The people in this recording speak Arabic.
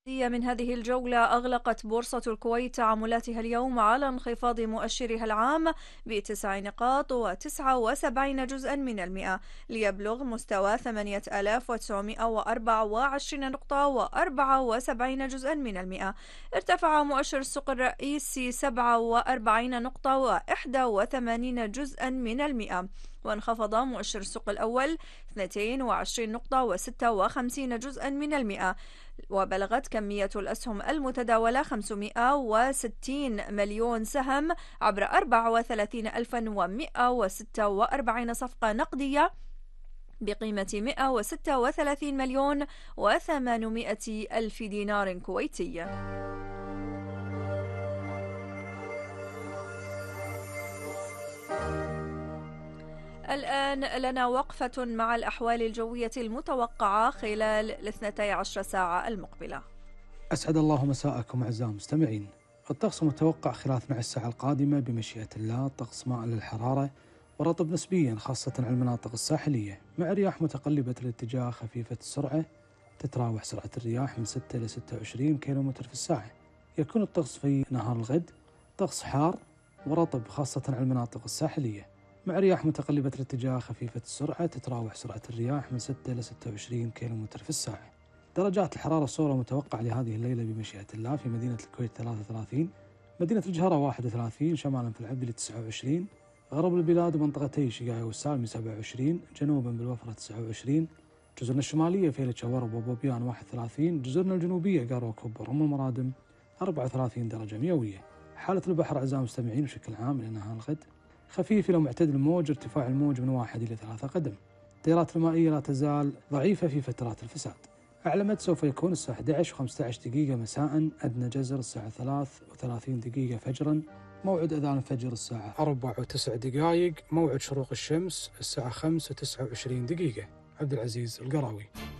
من هذه الجولة أغلقت بورصة الكويت تعاملاتها اليوم على انخفاض مؤشرها العام ب9 نقاط و79 جزءا من المئة ليبلغ مستوى 8924 نقطة و74 جزءا من المئة. ارتفع مؤشر السوق الرئيسي 47 نقطة و81 جزءا من المئة، وانخفض مؤشر السوق الأول 22 نقطة و56 جزءا من المئة. وبلغت كمية الأسهم المتداولة 560 مليون سهم عبر 34146 صفقة نقدية بقيمة 136 مليون و800 ألف دينار كويتي. الآن لنا وقفة مع الأحوال الجوية المتوقعة خلال 12 ساعة المقبلة. أسعد الله مساءكم أعزائي المستمعين. الطقس متوقع خلال 12 ساعة القادمة بمشيئة الله طقس مائل للحرارة ورطب نسبيا خاصة على المناطق الساحلية، مع رياح متقلبة الاتجاه خفيفة السرعة تتراوح سرعة الرياح من 6 إلى 26 كيلومتر في الساعة. يكون الطقس في نهار الغد طقس حار ورطب خاصة على المناطق الساحلية، مع رياح متقلبة الاتجاه خفيفة السرعة تتراوح سرعة الرياح من 6 إلى 26 كيلومتر في الساعة. درجات الحرارة الصغرى متوقع لهذه الليلة بمشيئة الله في مدينة الكويت 33، مدينة الجهرة 31، شمالا في العبدلي 29، غرب البلاد ومنطقتي شقاية والسالمي 27، جنوبا بالوفرة 29، جزرنا الشمالية فيلة ورب وبوبيان 31، جزرنا الجنوبية قارو وكبر أم المرادم 34 درجة مئوية. حالة البحر أعزائي المستمعين بشكل عام إلى نهار الغد خفيف إلى معتدل الموج، ارتفاع الموج من 1 إلى 3 قدم. التيارات المائية لا تزال ضعيفة في فترات الفساد. أعلى مد سوف يكون الساعة 11:15 دقيقة مساء، أدنى جزر الساعة 3:30 دقيقة فجرا، موعد أذان الفجر الساعة 4:09 دقائق، موعد شروق الشمس الساعة 5:29 دقيقة. عبد العزيز القراوي.